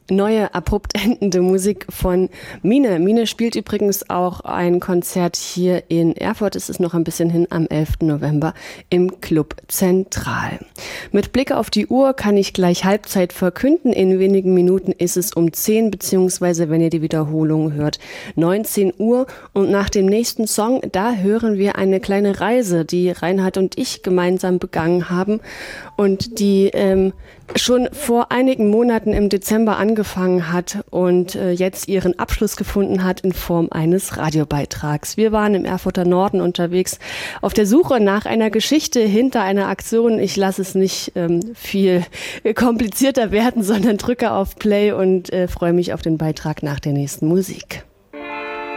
Neue, abrupt endende Musik von Mine. Mine spielt übrigens auch ein Konzert hier in Erfurt. Es ist noch ein bisschen hin, am 11. November im Club Zentral. Mit Blick auf die Uhr kann ich gleich Halbzeit verkünden. In wenigen Minuten ist es um 10, beziehungsweise, wenn ihr die Wiederholung hört, 19 Uhr. Und nach dem nächsten Song, da hören wir eine kleine Reise, die Reinhard und ich gemeinsam begangen haben und die schon vor einigen Monaten im Dezember angefangen hat und jetzt ihren Abschluss gefunden hat in Form eines Radiobeitrags. Wir waren im Erfurter Norden unterwegs auf der Suche nach einer Geschichte hinter einer Aktion. Ich lasse es nicht viel komplizierter werden, sondern drücke auf Play und freue mich auf den Beitrag nach der nächsten Musik.